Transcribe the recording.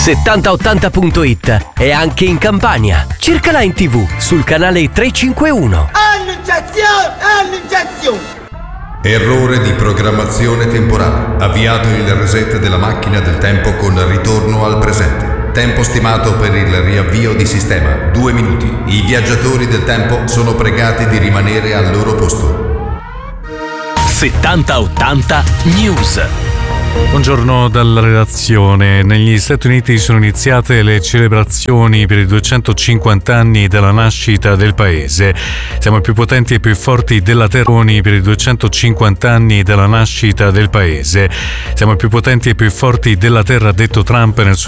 7080.it è anche in Campania. Cercala in TV sul canale 351. Annunciazione! Errore di programmazione temporale. Avviato il reset della macchina del tempo con ritorno al presente. Tempo stimato per il riavvio di sistema 2 minuti. I viaggiatori del tempo sono pregati di rimanere al loro posto. 7080 News. Buongiorno dalla redazione. Negli Stati Uniti sono iniziate le celebrazioni per i 250 anni della nascita del paese. Siamo i più potenti e più forti della terra per i 250 anni della nascita del paese. Siamo i più potenti e più forti della terra, ha detto Trump nel suo